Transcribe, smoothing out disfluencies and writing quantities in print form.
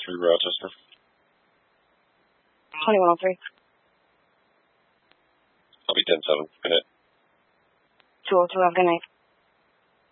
Rochester. 2103. I'll be 10-7. Good night. 202, have a good night.